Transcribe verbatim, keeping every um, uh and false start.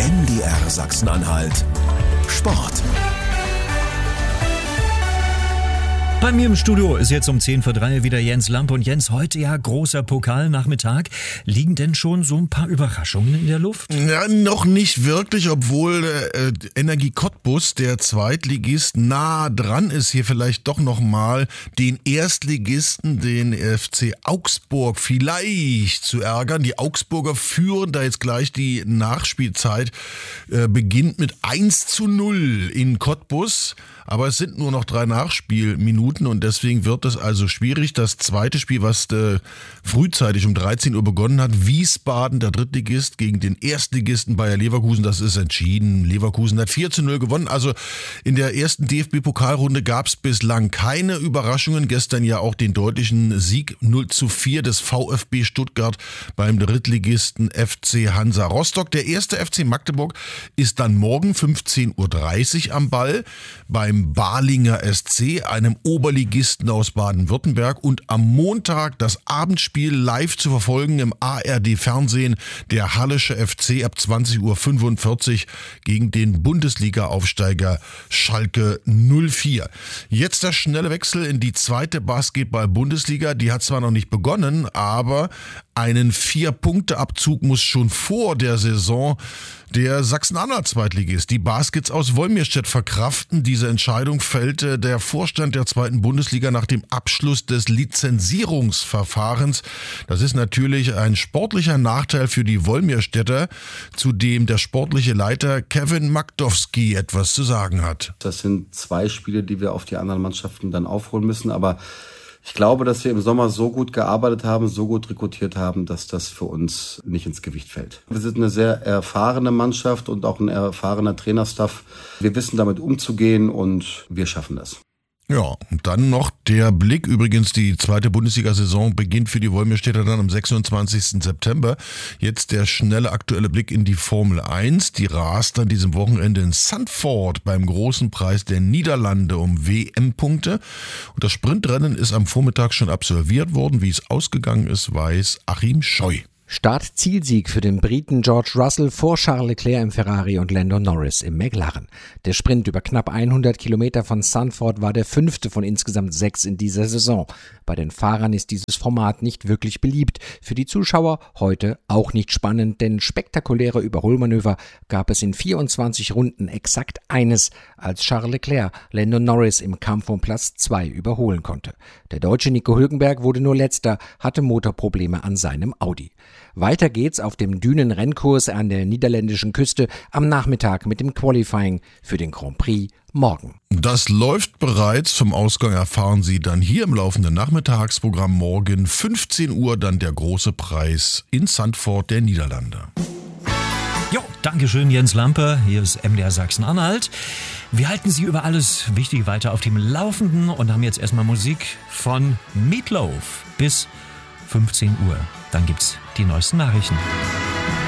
M D R Sachsen-Anhalt Sport. Bei mir im Studio ist jetzt um zehn vor drei wieder Jens Lampe. Und Jens, heute ja großer Pokalnachmittag. Liegen denn schon so ein paar Überraschungen in der Luft? Ja, noch nicht wirklich, obwohl äh, Energie Cottbus, der Zweitligist, nah dran ist, hier vielleicht doch nochmal den Erstligisten, den F C Augsburg, vielleicht zu ärgern. Die Augsburger führen da jetzt gleich die Nachspielzeit, äh, beginnt mit eins zu null in Cottbus. Aber es sind nur noch drei Nachspielminuten und deswegen wird es also schwierig. Das zweite Spiel, was äh, frühzeitig um dreizehn Uhr begonnen hat, Wiesbaden, der Drittligist, gegen den Erstligisten Bayer Leverkusen, das ist entschieden. Leverkusen hat vier zu null gewonnen. Also in der ersten D F B-Pokalrunde gab es bislang keine Überraschungen. Gestern ja auch den deutlichen Sieg null zu vier des VfB Stuttgart beim Drittligisten F C Hansa Rostock. Der erste F C Magdeburg ist dann morgen fünfzehn Uhr dreißig am Ball beim Balinger S C, einem Oberligisten aus Baden-Württemberg, und am Montag das Abendspiel live zu verfolgen im A R D-Fernsehen, der Hallische F C ab zwanzig Uhr fünfundvierzig gegen den Bundesliga-Aufsteiger Schalke null vier. Jetzt der schnelle Wechsel in die zweite Basketball-Bundesliga, die hat zwar noch nicht begonnen, aber einen Vier-Punkte-Abzug muss schon vor der Saison der Sachsen-Anhalt-Zweitligist, die Baskets aus Wolmirstedt, verkraften. Diese Entscheidung fällte der Vorstand der zweiten Bundesliga nach dem Abschluss des Lizenzierungsverfahrens. Das ist natürlich ein sportlicher Nachteil für die Wolmirstädter, zu dem der sportliche Leiter Kevin Magdowski etwas zu sagen hat. Das sind zwei Spiele, die wir auf die anderen Mannschaften dann aufholen müssen, aber ich glaube, dass wir im Sommer so gut gearbeitet haben, so gut rekrutiert haben, dass das für uns nicht ins Gewicht fällt. Wir sind eine sehr erfahrene Mannschaft und auch ein erfahrener Trainerstaff. Wir wissen damit umzugehen und wir schaffen das. Ja, und dann noch der Blick. Übrigens, die zweite Bundesliga-Saison beginnt für die Wolmirstädter dann am sechsundzwanzigsten September. Jetzt der schnelle aktuelle Blick in die Formel eins. Die rast an diesem Wochenende in Zandvoort beim großen Preis der Niederlande um W M-Punkte. Und das Sprintrennen ist am Vormittag schon absolviert worden. Wie es ausgegangen ist, weiß Achim Scheu. Start-Zielsieg für den Briten George Russell vor Charles Leclerc im Ferrari und Lando Norris im McLaren. Der Sprint über knapp hundert Kilometer von Zandvoort war der fünfte von insgesamt sechs in dieser Saison. Bei den Fahrern ist dieses Format nicht wirklich beliebt. Für die Zuschauer heute auch nicht spannend, denn spektakuläre Überholmanöver gab es in vierundzwanzig Runden exakt eines, als Charles Leclerc Lando Norris im Kampf um Platz zwei überholen konnte. Der Deutsche Nico Hülkenberg wurde nur Letzter, hatte Motorprobleme an seinem Audi. Weiter geht's auf dem Dünenrennkurs an der niederländischen Küste am Nachmittag mit dem Qualifying für den Grand Prix morgen. Das läuft bereits. Zum Ausgang erfahren Sie dann hier im laufenden Nachmittagsprogramm morgen fünfzehn Uhr dann der große Preis in Zandvoort der Niederlande. Jo, dankeschön Jens Lampe. Hier ist M D R Sachsen-Anhalt. Wir halten Sie über alles Wichtige weiter auf dem Laufenden und haben jetzt erstmal Musik von Meatloaf bis fünfzehn Uhr. Dann gibt's die neuesten Nachrichten.